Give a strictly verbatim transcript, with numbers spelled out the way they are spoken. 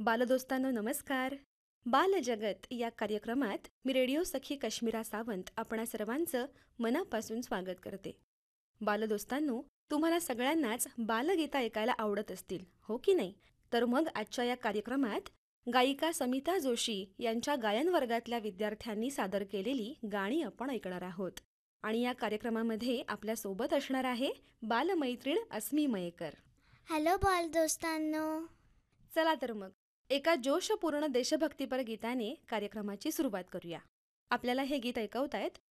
बालदोस्तांनो नमस्कार. बालजगत या कार्यक्रमात मी रेडिओ सखी कश्मीरा सावंत आपणा सर्वांचं मनापासून स्वागत करते. बालदोस्तांनो, तुम्हाला सगळ्यांनाच बालगीतं ऐकायला आवडत असतील, हो की नाही? तर मग आजच्या या कार्यक्रमात गायिका समिता जोशी यांच्या गायन वर्गातल्या विद्यार्थ्यांनी सादर केलेली गाणी आपण ऐकणार आहोत. आणि या कार्यक्रमामध्ये आपल्यासोबत असणार आहे बालमैत्रीण अस्मी मयेकर. हॅलो बालदोस्तांनो. चला तर मग एका जोशपूर्ण देशभक्तीपर गीताने कार्यक्रमाची सुरुवात करूया. आपल्याला हे गीत ऐकवतायत